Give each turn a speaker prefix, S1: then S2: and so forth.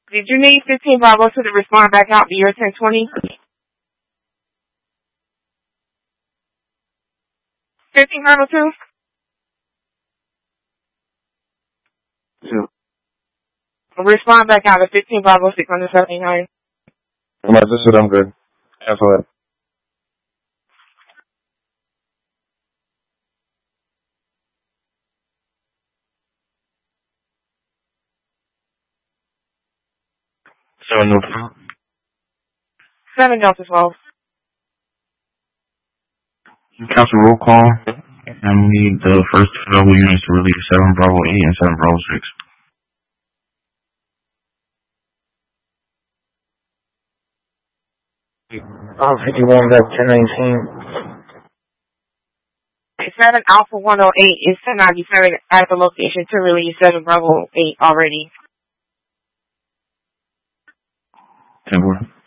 S1: Did you need 15 Bravo to respond back out to your 1020? 15 Bravo 2?
S2: 2.
S1: Respond back out at 15 Bravo 679.
S2: I'm about to sit, I'm good. Cancel it.
S3: Seven Delta.
S1: 7 Delta 12.
S3: Council roll call. And we need the first available units to relieve 7 Bravo 8 and 7 Bravo 6.
S4: 51, that's 1019.
S1: 7 Alpha 108 is 1097 at the location to relieve 7 Bravo 8 already.
S3: 10-4.